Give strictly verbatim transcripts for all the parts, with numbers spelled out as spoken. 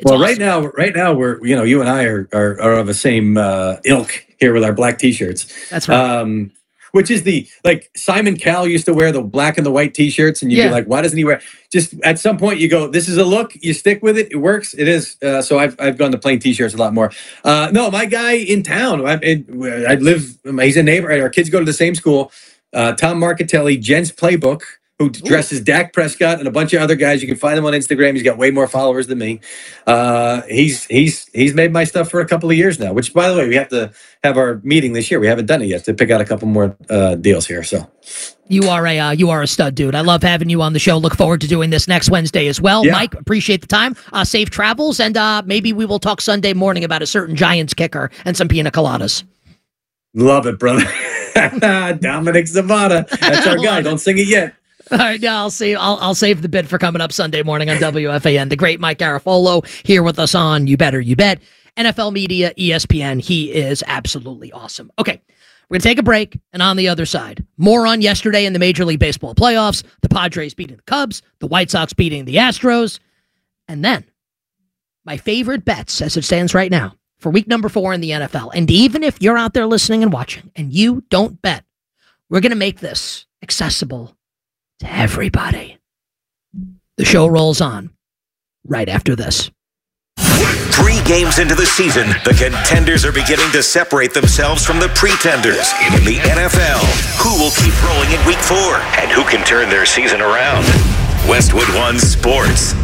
It's well, awesome. right now, right now, we're you know, you and I are are, are of the same uh, ilk here with our black T-shirts. That's right. Um, which is the like Simon Cowell used to wear the black and the white T-shirts, and you'd Yeah. be like, why doesn't he wear? Just at some point, you go, this is a look. You stick with it. It works. It is. Uh, so I've I've gone to plain T-shirts a lot more. Uh, no, my guy in town. I, I live. He's a neighbor. Our kids go to the same school. Uh, Tom Marcatelli, Jen's Playbook, who dresses Dak Prescott and a bunch of other guys. You can find him on Instagram. He's got way more followers than me. Uh, he's he's he's made my stuff for a couple of years now. Which, by the way, we have to have our meeting this year. We haven't done it yet to pick out a couple more uh, deals here. So you are a uh, you are a stud, dude. I love having you on the show. Look forward to doing this next Wednesday as well. Yeah. Mike, appreciate the time. Uh, safe travels, and uh, maybe we will talk Sunday morning about a certain Giants kicker and some pina coladas. Love it, brother. Dominic Zavada. That's our guy. Don't sing it yet. All right, yeah, I'll see. I'll I'll save the bid for coming up Sunday morning on W F A N. The great Mike Garafolo here with us on You Better You Bet. N F L Media, E S P N. He is absolutely awesome. Okay, we're gonna take a break, and on the other side, more on yesterday in the Major League Baseball playoffs. The Padres beating the Cubs, the White Sox beating the Astros, and then my favorite bets as it stands right now for week number four in the N F L. And even if you're out there listening and watching and you don't bet, we're going to make this accessible to everybody. The show rolls on right after this. Three games into the season, the contenders are beginning to separate themselves from the pretenders in the N F L. Who will keep rolling in week four? And who can turn their season around? Westwood One Sports.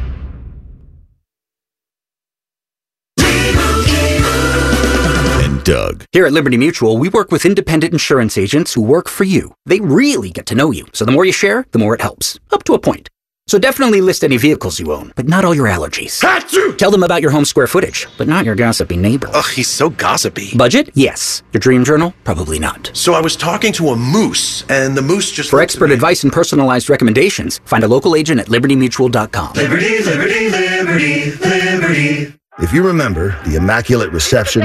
Doug. Here at Liberty Mutual, we work with independent insurance agents who work for you. They really get to know you, so the more you share, the more it helps. Up to a point. So definitely list any vehicles you own, but not all your allergies. Achoo! Tell them about your home square footage, but not your gossipy neighbor. Ugh, he's so gossipy. Budget? Yes. Your dream journal? Probably not. So I was talking to a moose, and the moose just... For expert advice and personalized recommendations, find a local agent at liberty mutual dot com. Liberty, liberty, liberty, liberty. If you remember the Immaculate Reception,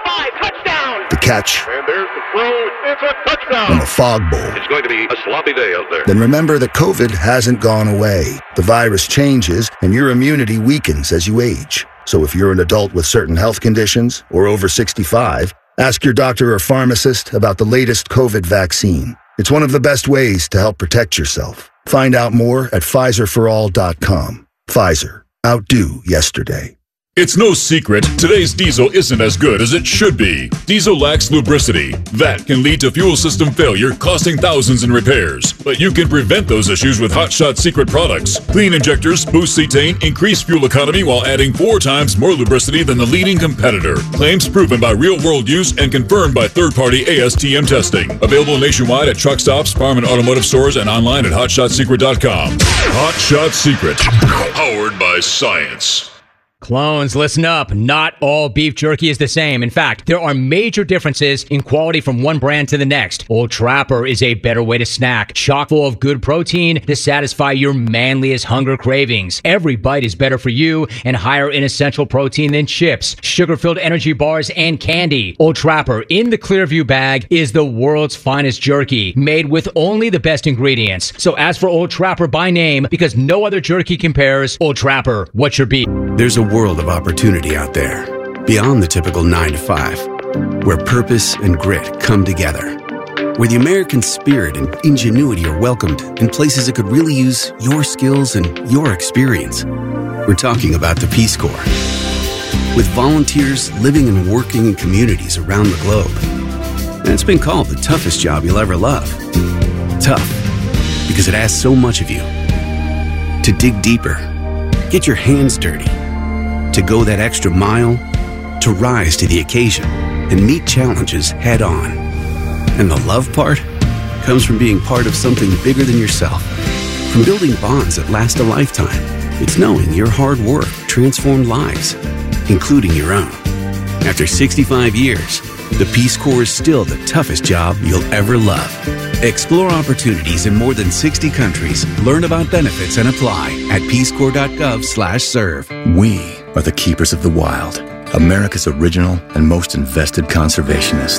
the catch, and there's the throw. It's a touchdown. and the Fog Bowl, It's going to be a sloppy day out there. then remember that COVID hasn't gone away. The virus changes, and your immunity weakens as you age. So if you're an adult with certain health conditions or over sixty-five, ask your doctor or pharmacist about the latest COVID vaccine. It's one of the best ways to help protect yourself. Find out more at Pfizer for all dot com. Pfizer. Outdo yesterday. It's no secret, today's diesel isn't as good as it should be. Diesel lacks lubricity. That can lead to fuel system failure, costing thousands in repairs. But you can prevent those issues with Hot Shot Secret products. Clean injectors, boost cetane, increase fuel economy while adding four times more lubricity than the leading competitor. Claims proven by real-world use and confirmed by third-party A S T M testing. Available nationwide at truck stops, farm and automotive stores, and online at hot shot secret dot com. Hot Shot Secret, powered by science. Clones, listen up. Not all beef jerky is the same. In fact, there are major differences in quality from one brand to the next. Old Trapper is a better way to snack, chock full of good protein to satisfy your manliest hunger cravings. Every bite is better for you and higher in essential protein than chips, sugar-filled energy bars, and candy. Old Trapper in the Clearview bag is the world's finest jerky, made with only the best ingredients. So ask for Old Trapper by name because no other jerky compares. Old Trapper, what's your beef? There's a world of opportunity out there, beyond the typical nine to five, where purpose and grit come together, where the American spirit and ingenuity are welcomed in places that could really use your skills and your experience. We're talking about the Peace Corps. With volunteers living and working in communities around the globe. And it's been called the toughest job you'll ever love. Tough, because it asks so much of you. To dig deeper, get your hands dirty, to go that extra mile, to rise to the occasion and meet challenges head on. And the love part comes from being part of something bigger than yourself. From building bonds that last a lifetime, it's knowing your hard work transformed lives, including your own. After sixty-five years, the Peace Corps is still the toughest job you'll ever love. Explore opportunities in more than sixty countries. Learn about benefits and apply at peace corps dot gov slash serve. We are the keepers of the wild, America's original and most invested conservationists.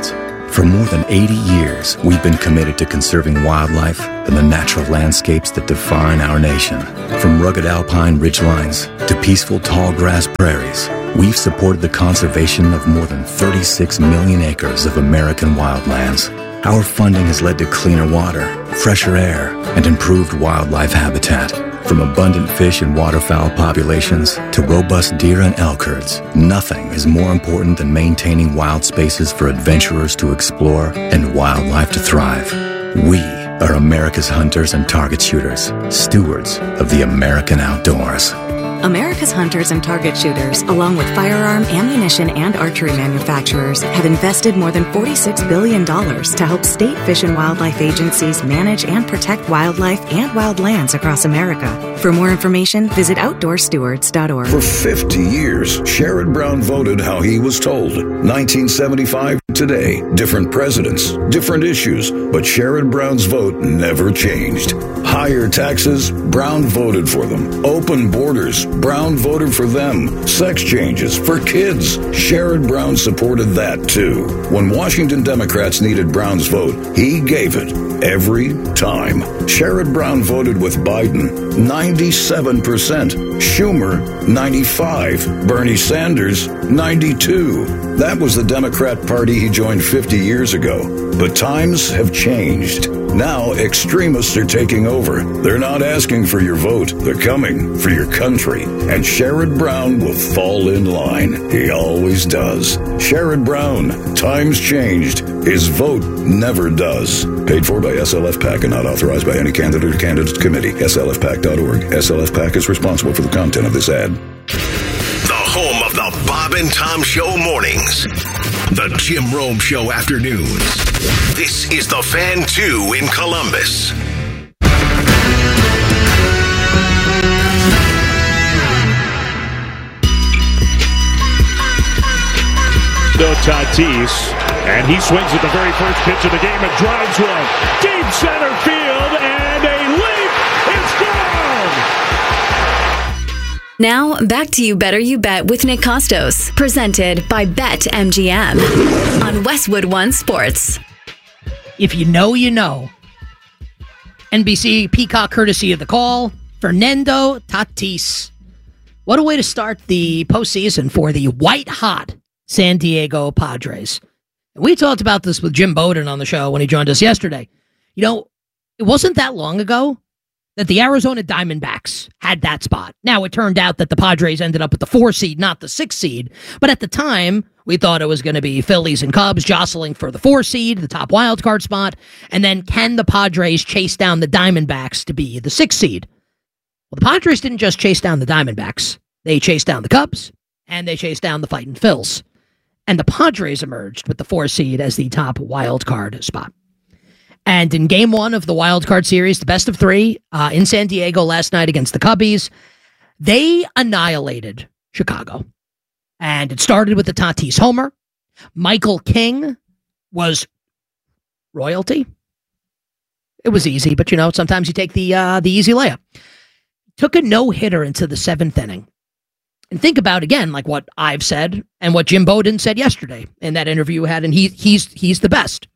For more than eighty years, we've been committed to conserving wildlife and the natural landscapes that define our nation. From rugged alpine ridgelines to peaceful tall grass prairies, we've supported the conservation of more than thirty-six million acres of American wildlands. Our funding has led to cleaner water, fresher air, and improved wildlife habitat. From abundant fish and waterfowl populations to robust deer and elk herds, nothing is more important than maintaining wild spaces for adventurers to explore and wildlife to thrive. We are America's hunters and target shooters, stewards of the American outdoors. America's hunters and target shooters, along with firearm, ammunition, and archery manufacturers, have invested more than forty-six billion dollars to help state fish and wildlife agencies manage and protect wildlife and wildlands across America. For more information, visit outdoor stewards dot org. For fifty years, Sherrod Brown voted how he was told. nineteen seventy-five today, different presidents, different issues, but Sherrod Brown's vote never changed. Higher taxes, Brown voted for them. Open borders, Brown voted for them. Sex changes for kids, Sherrod Brown supported that too. When Washington Democrats needed Brown's vote, he gave it every time. Sherrod Brown voted with Biden, ninety-seven percent. Schumer, ninety-five. Bernie Sanders, ninety-two. That was the Democrat Party he joined fifty years ago. But times have changed. Now extremists are taking over. They're not asking for your vote. They're coming for your country. And Sherrod Brown will fall in line. He always does. Sherrod Brown, times changed. His vote never does. Paid for by S L F PAC and not authorized by any candidate or candidates committee. S L F PAC dot org. S L F PAC is responsible for the content of this ad. The home of the Bob and Tom Show mornings. The Jim Rome Show afternoons. This is the Fan two in Columbus. No Tatis, and he swings at the very first pitch of the game and drives one. Deep center field, and a leap. It's gone! Now, back to You Better You Bet with Nick Costos, presented by BetMGM on Westwood One Sports. If you know, you know. N B C Peacock courtesy of The Call, Fernando Tatis. What a way to start the postseason for the white-hot San Diego Padres. And we talked about this with Jim Bowden on the show when he joined us yesterday. You know, it wasn't that long ago that the Arizona Diamondbacks had that spot. Now, it turned out that the Padres ended up with the four seed, not the six seed. But at the time, we thought it was going to be Phillies and Cubs jostling for the four seed, the top wild card spot. And then can the Padres chase down the Diamondbacks to be the six seed? Well, the Padres didn't just chase down the Diamondbacks. They chased down the Cubs, and they chased down the Fightin' Phils. And the Padres emerged with the four seed as the top wild card spot. And in game one of the wild card series, the best of three uh, in San Diego last night against the Cubbies, they annihilated Chicago. And it started with the Tatis homer. Michael King was royalty. It was easy, but you know, sometimes you take the uh, the easy layup. Took a no-hitter into the seventh inning. And think about, again, like what I've said and what Jim Bowden said yesterday in that interview we had, and he, he's he's the best.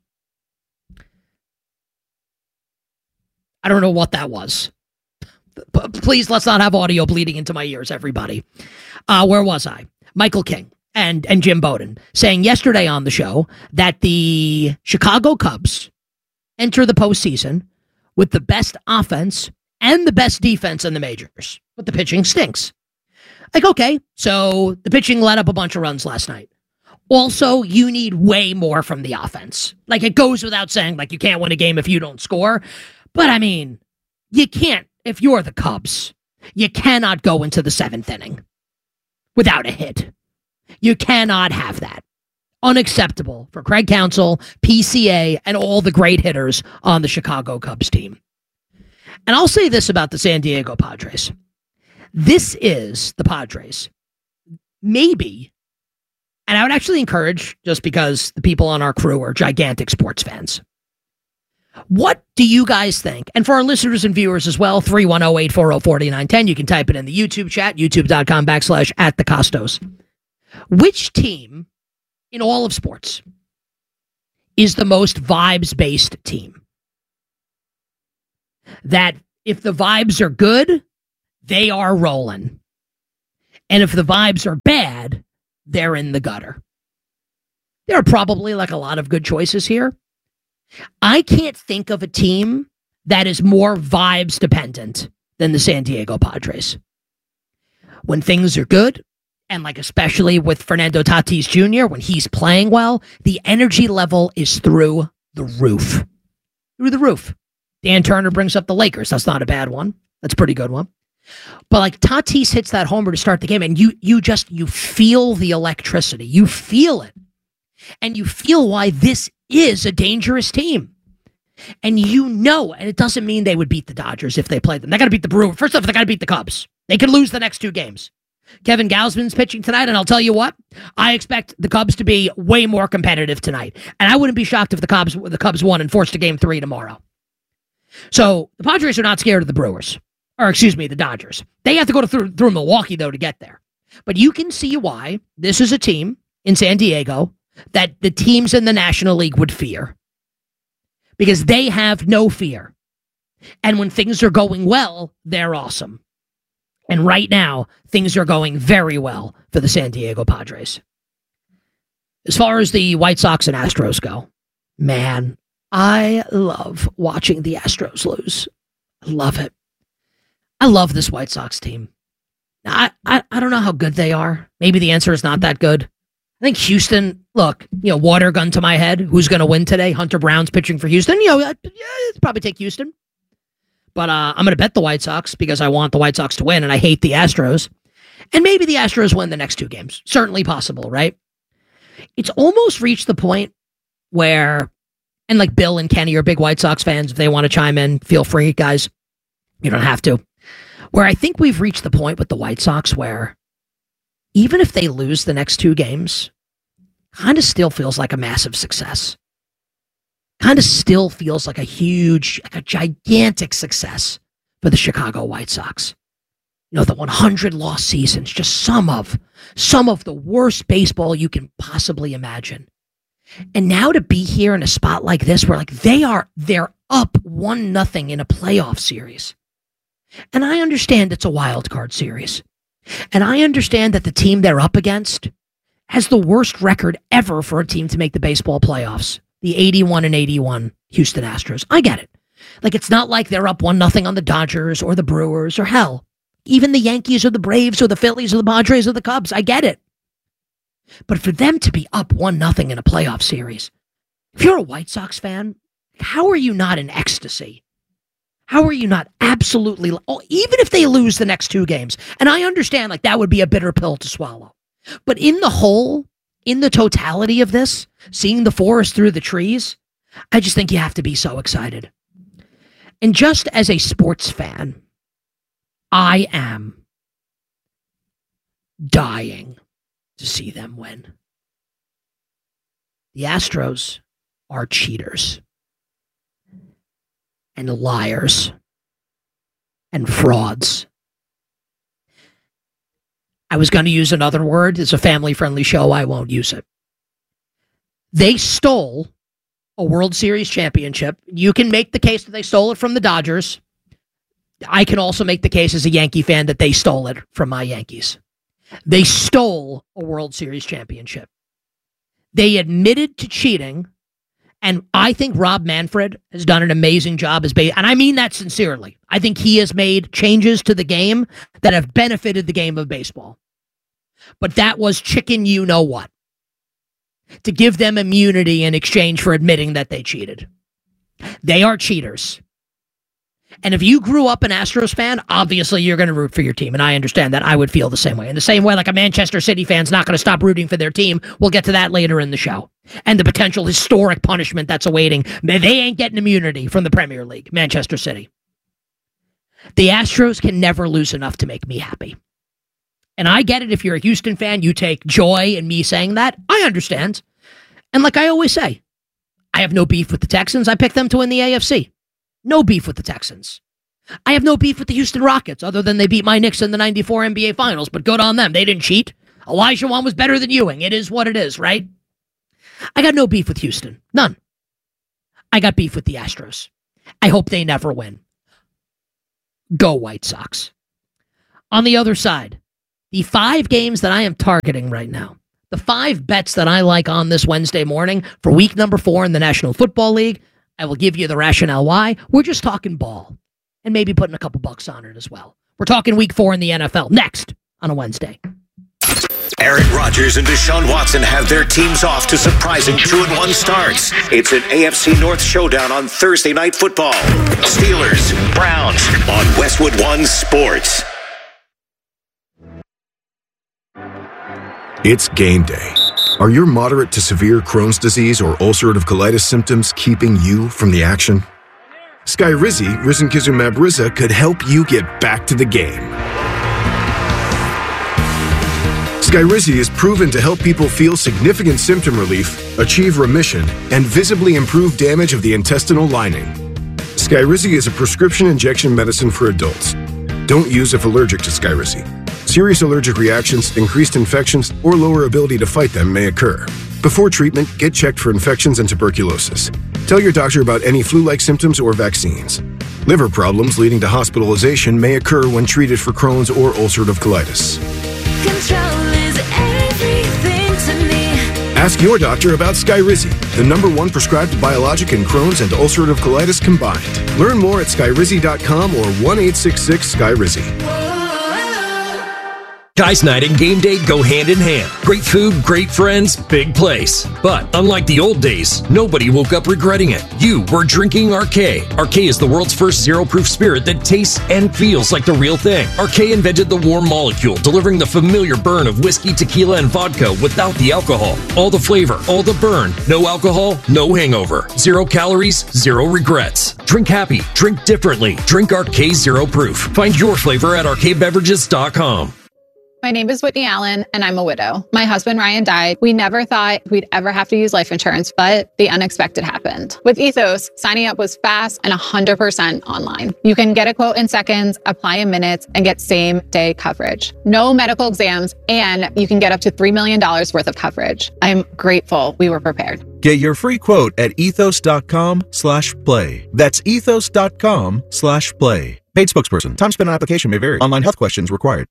I don't know what that was. P- please, let's not have audio bleeding into my ears, everybody. Uh, where was I? Michael King and, and Jim Bowden saying yesterday on the show that the Chicago Cubs enter the postseason with the best offense and the best defense in the majors, but the pitching stinks. Like, okay, so the pitching let up a bunch of runs last night. Also, you need way more from the offense. Like, it goes without saying, like, you can't win a game if you don't score. But, I mean, you can't, if you're the Cubs, you cannot go into the seventh inning without a hit. You cannot have that. Unacceptable for Craig Counsell, P C A, and all the great hitters on the Chicago Cubs team. And I'll say this about the San Diego Padres. This is the Padres. Maybe, and I would actually encourage, just because the people on our crew are gigantic sports fans, what do you guys think? And for our listeners and viewers as well, three one zero, eight four zero, four nine one zero. You can type it in the YouTube chat, youtube.com backslash at the Costos. Which team in all of sports is the most vibes-based team. That if the vibes are good, they are rolling. And if the vibes are bad, they're in the gutter. There are probably like a lot of good choices here. I can't think of a team that is more vibes dependent than the San Diego Padres. When things are good, and like especially with Fernando Tatis Junior, when he's playing well, the energy level is through the roof. Through the roof. Dan Turner brings up the Lakers. That's not a bad one. That's a pretty good one. But like Tatis hits that homer to start the game, and you you just, you feel the electricity. You feel it. And you feel why this is a dangerous team. And you know, and it doesn't mean they would beat the Dodgers if they played them. They got to beat the Brewers. First off, they got to beat the Cubs. They could lose the next two games. Kevin Gausman's pitching tonight, and I'll tell you what, I expect the Cubs to be way more competitive tonight. And I wouldn't be shocked if the Cubs the Cubs won and forced a game three tomorrow. So the Padres are not scared of the Brewers. Or excuse me, the Dodgers. They have to go to through, through Milwaukee, though, to get there. But you can see why this is a team in San Diego that the teams in the National League would fear. Because they have no fear. And when things are going well, they're awesome. And right now, things are going very well for the San Diego Padres. As far as the White Sox and Astros go, man, I love watching the Astros lose. I love it. I love this White Sox team. Now, I, I, I don't know how good they are. Maybe the answer is not that good. I think Houston, look, you know, water gun to my head. Who's going to win today? Hunter Brown's pitching for Houston. You know, yeah, it'd probably take Houston. But uh, I'm going to bet the White Sox because I want the White Sox to win and I hate the Astros. And maybe the Astros win the next two games. Certainly possible, right? It's almost reached the point where, and like Bill and Kenny are big White Sox fans. If they want to chime in, feel free, guys. You don't have to. Where I think we've reached the point with the White Sox where even if they lose the next two games, kind of still feels like a massive success. Kind of still feels like a huge, like a gigantic success for the Chicago White Sox. You know, the one hundred loss seasons, just some of, some of the worst baseball you can possibly imagine. And now to be here in a spot like this where like they are, they're up one nothing in a playoff series. And I understand it's a wild card series. And I understand that the team they're up against has the worst record ever for a team to make the baseball playoffs. The eighty-one and eighty-one Houston Astros. I get it. Like, it's not like they're up one nothing on the Dodgers or the Brewers or hell, even the Yankees or the Braves or the Phillies or the Padres or the Cubs. I get it. But for them to be up one nothing in a playoff series, if you're a White Sox fan, how are you not in ecstasy? How are you not absolutely, oh, even if they lose the next two games, and I understand like that would be a bitter pill to swallow, but in the whole, in the totality of this, seeing the forest through the trees, I just think you have to be so excited. And just as a sports fan, I am dying to see them win. The Astros are cheaters and liars and frauds. I was going to use another word. It's a family-friendly show. I won't use it. They stole a World Series championship. You can make the case that they stole it from the Dodgers. I can also make the case as a Yankee fan that they stole it from my Yankees. They stole a World Series championship. They admitted to cheating, and I think Rob Manfred has done an amazing job as base, and I mean that sincerely. I think he has made changes to the game that have benefited the game of baseball. But that was chicken you know what. To give them immunity in exchange for admitting that they cheated. They are cheaters. And if you grew up an Astros fan, obviously you're going to root for your team. And I understand that. I would feel the same way. In the same way, like a Manchester City fan's not going to stop rooting for their team. We'll get to that later in the show. And the potential historic punishment that's awaiting. They ain't getting immunity from the Premier League, Manchester City. The Astros can never lose enough to make me happy. And I get it. If you're a Houston fan, you take joy in me saying that. I understand. And like I always say, I have no beef with the Texans. I picked them to win the A F C. No beef with the Texans. I have no beef with the Houston Rockets, other than they beat my Knicks in the ninety-four N B A Finals, but good on them. They didn't cheat. Elijah Wan was better than Ewing. It is what it is, right? I got no beef with Houston. None. I got beef with the Astros. I hope they never win. Go White Sox. On the other side, the five games that I am targeting right now, the five bets that I like on this Wednesday morning for week number four in the National Football League, I will give you the rationale why. We're just talking ball and maybe putting a couple bucks on it as well. We're talking week four in the N F L next on a Wednesday. Aaron Rodgers and Deshaun Watson have their teams off to surprising two and one starts. It's an A F C North showdown on Thursday Night Football. Steelers, Browns on Westwood One Sports. It's game day. Are your moderate to severe Crohn's disease or ulcerative colitis symptoms keeping you from the action? Skyrizi, risankizumab Riza, could help you get back to the game. Skyrizi is proven to help people feel significant symptom relief, achieve remission, and visibly improve damage of the intestinal lining. Skyrizi is a prescription injection medicine for adults. Don't use if allergic to Skyrizi. Serious allergic reactions, increased infections, or lower ability to fight them may occur. Before treatment, get checked for infections and tuberculosis. Tell your doctor about any flu-like symptoms or vaccines. Liver problems leading to hospitalization may occur when treated for Crohn's or ulcerative colitis. Control is everything to me. Ask your doctor about Skyrizi, the number one prescribed biologic in Crohn's and ulcerative colitis combined. Learn more at skyrizi dot com or one eight six six Skyrizi. Guys Night and game day go hand in hand. Great food, great friends, big place. But unlike the old days, nobody woke up regretting it. You were drinking R K. R K is the world's first zero-proof spirit that tastes and feels like the real thing. R K invented the warm molecule, delivering the familiar burn of whiskey, tequila, and vodka without the alcohol. All the flavor, all the burn. No alcohol, no hangover. Zero calories, zero regrets. Drink happy, drink differently. Drink R K Zero Proof. Find your flavor at R K beverages dot com. My name is Whitney Allen, and I'm a widow. My husband, Ryan, died. We never thought we'd ever have to use life insurance, but the unexpected happened. With Ethos, signing up was fast and one hundred percent online. You can get a quote in seconds, apply in minutes, and get same-day coverage. No medical exams, and you can get up to three million dollars worth of coverage. I'm grateful we were prepared. Get your free quote at ethos dot com slash play. That's ethos dot com slash play. Paid spokesperson. Time spent on application may vary. Online health questions required.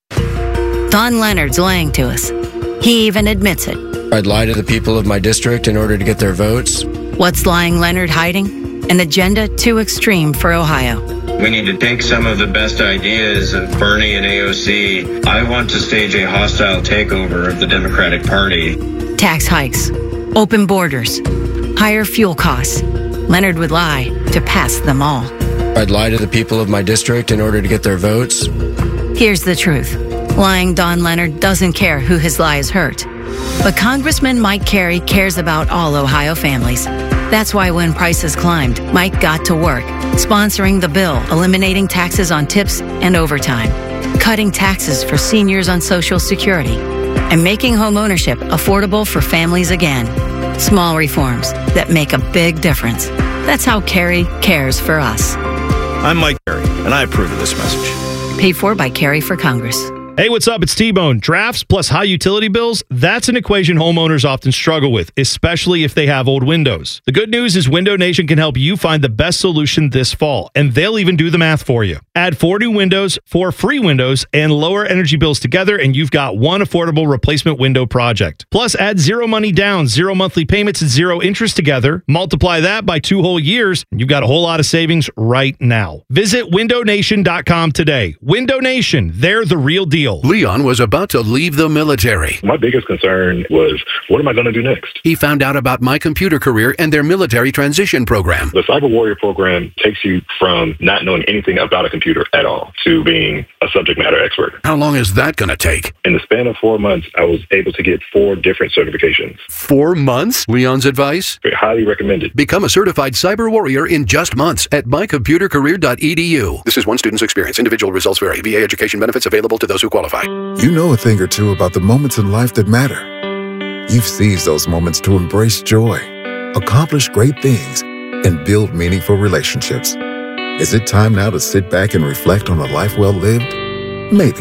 Don Leonard's lying to us. He even admits it. I'd lie to the people of my district in order to get their votes. What's lying Leonard hiding? An agenda too extreme for Ohio. We need to take some of the best ideas of Bernie and A O C. I want to stage a hostile takeover of the Democratic Party. Tax hikes, open borders, higher fuel costs. Leonard would lie to pass them all. I'd lie to the people of my district in order to get their votes. Here's the truth. Lying Don Leonard doesn't care who his lies hurt. But Congressman Mike Carey cares about all Ohio families. That's why when prices climbed, Mike got to work, sponsoring the bill, eliminating taxes on tips and overtime, cutting taxes for seniors on Social Security, and making homeownership affordable for families again. Small reforms that make a big difference. That's how Carey cares for us. I'm Mike Carey, and I approve of this message. Paid for by Carey for Congress. Hey, what's up? It's T-Bone. Drafts plus high utility bills, that's an equation homeowners often struggle with, especially if they have old windows. The good news is Window Nation can help you find the best solution this fall, and they'll even do the math for you. Add four new windows, four free windows, and lower energy bills together, and you've got one affordable replacement window project. Plus, add zero money down, zero monthly payments, and zero interest together. Multiply that by two whole years, and you've got a whole lot of savings right now. Visit window nation dot com today. Window Nation, they're the real deal. Leon was about to leave the military. My biggest concern was, what am I going to do next? He found out about My Computer Career and their military transition program. The Cyber Warrior program takes you from not knowing anything about a computer at all to being a subject matter expert. How long is that going to take? In the span of four months, I was able to get four different certifications. Four months? Leon's advice? Very highly recommended. Become a certified cyber warrior in just months at my computer career dot e d u. This is one student's experience. Individual results vary. V A education benefits available to those who qualify. You know a thing or two about the moments in life that matter. You've seized those moments to embrace joy, accomplish great things, and build meaningful relationships. Is it time now to sit back and reflect on a life well lived? Maybe.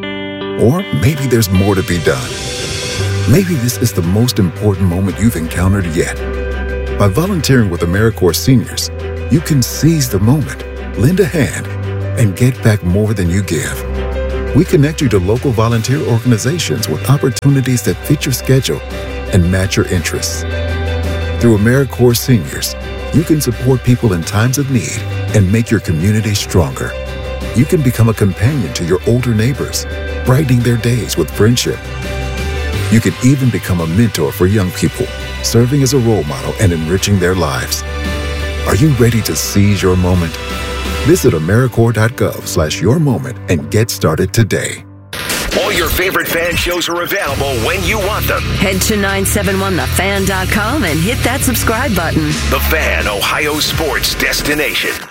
Or maybe there's more to be done. Maybe this is the most important moment you've encountered yet. By volunteering with AmeriCorps seniors, you can seize the moment, lend a hand, and get back more than you give. We connect you to local volunteer organizations with opportunities that fit your schedule and match your interests. Through AmeriCorps Seniors, you can support people in times of need and make your community stronger. You can become a companion to your older neighbors, brightening their days with friendship. You can even become a mentor for young people, serving as a role model and enriching their lives. Are you ready to seize your moment? Visit AmeriCorps.gov slash your moment and get started today. All your favorite fan shows are available when you want them. Head to nine seven one the fan dot com and hit that subscribe button. The Fan, Ohio sports destination.